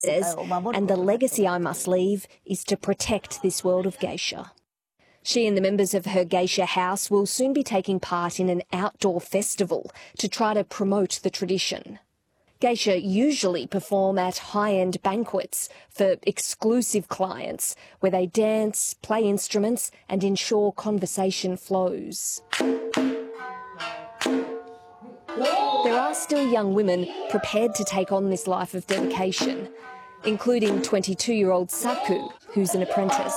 says, and the legacy I must leave is to protect this world of geisha. She and the members of her geisha house will soon be taking part in an outdoor festival to try to promote the tradition. Geisha usually perform at high-end banquets for exclusive clients where they dance, play instruments and ensure conversation flows. There are still young women prepared to take on this life of dedication, including 22-year-old Saku, who's an apprentice.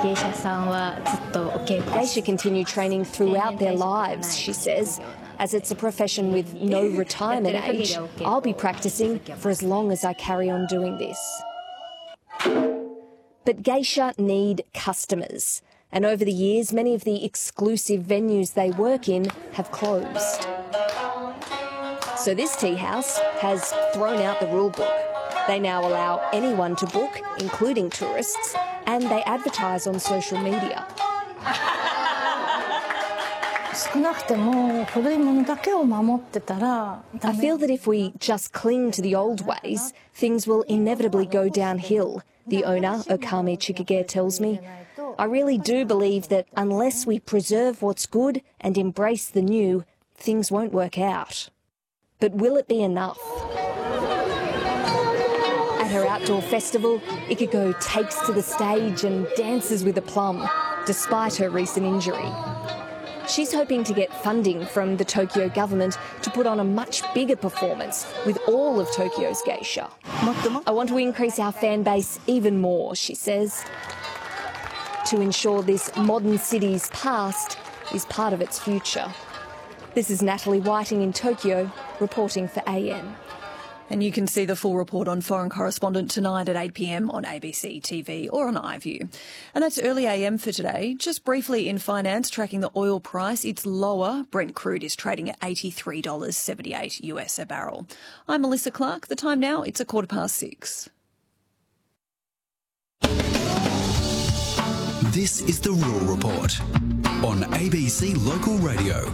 Geisha continue training throughout their lives, she says. As it's a profession with no retirement age, I'll be practising for as long as I carry on doing this. But geisha need customers, and over the years, many of the exclusive venues they work in have closed. So this tea house has thrown out the rule book. They now allow anyone to book, including tourists, and they advertise on social media. I feel that if we just cling to the old ways, things will inevitably go downhill, the owner, Okami Chikage, tells me. I really do believe that unless we preserve what's good and embrace the new, things won't work out. But will it be enough? At her outdoor festival, Ikiko takes to the stage and dances with aplomb, despite her recent injury. She's hoping to get funding from the Tokyo government to put on a much bigger performance with all of Tokyo's geisha. I want to increase our fan base even more, she says, to ensure this modern city's past is part of its future. This is Natalie Whiting in Tokyo, reporting for AN. And you can see the full report on Foreign Correspondent tonight at 8 p.m. on ABC TV or on iView. And that's early AM for today. Just briefly in finance, tracking the oil price, it's lower. Brent crude is trading at $83.78 US a barrel. I'm Melissa Clark. The time now, it's 6:15. This is the Rural Report on ABC Local Radio.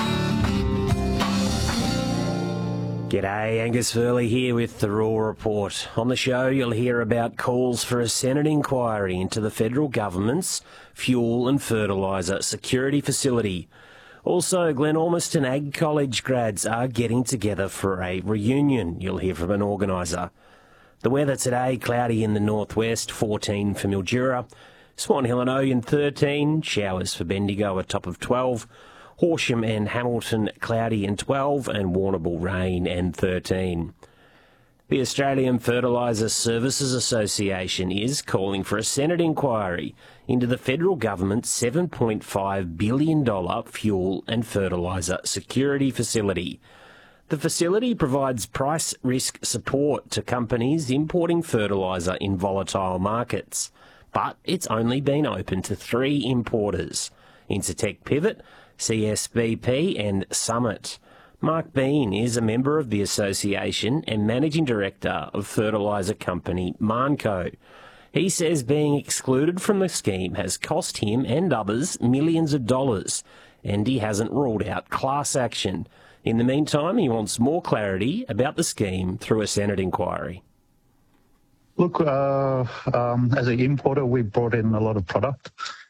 G'day, Angus Furley here with the Rural Report. On the show, you'll hear about calls for a Senate inquiry into the federal government's fuel and fertiliser security facility. Also, Glen Ormiston Ag College grads are getting together for a reunion. You'll hear from an organiser. The weather today, cloudy in the northwest, 14 for Mildura. Swan Hill and Oyen 13, showers for Bendigo, a top of 12. Horsham and Hamilton cloudy and 12, and Warrnambool rain and 13. The Australian Fertiliser Services Association is calling for a Senate inquiry into the federal government's $7.5 billion fuel and fertiliser security facility. The facility provides price risk support to companies importing fertiliser in volatile markets, but it's only been open to 3 importers: Incitec Pivot, CSBP and Summit. Mark Bean is a member of the association and managing director of fertiliser company Marnco. He says being excluded from the scheme has cost him and others millions of dollars, and he hasn't ruled out class action. In the meantime, he wants more clarity about the scheme through a Senate inquiry. Look, as an importer, we brought in a lot of product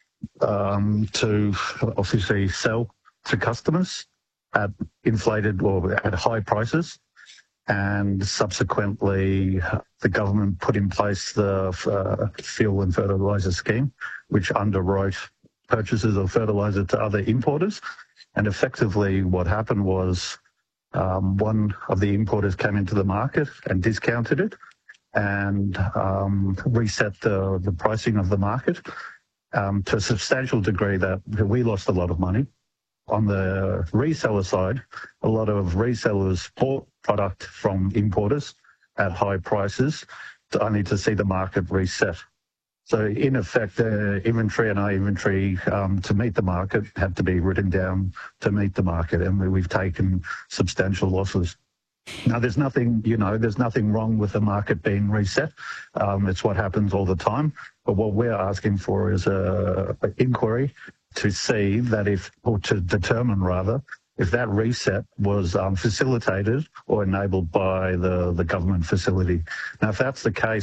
to obviously sell to customers at inflated or at high prices, and subsequently the government put in place the fuel and fertiliser scheme, which underwrote purchases of fertiliser to other importers. And effectively what happened was one of the importers came into the market and discounted it and reset the pricing of the market to a substantial degree that we lost a lot of money. On the reseller side, a lot of resellers bought product from importers at high prices only to see the market reset. So in effect, the inventory and our inventory to meet the market had to be written down to meet the market, and we've taken substantial losses. Now, there's nothing wrong with the market being reset. It's what happens all the time. But what we're asking for is an inquiry to see that to determine rather, if that reset was facilitated or enabled by the government facility. Now, if that's the case,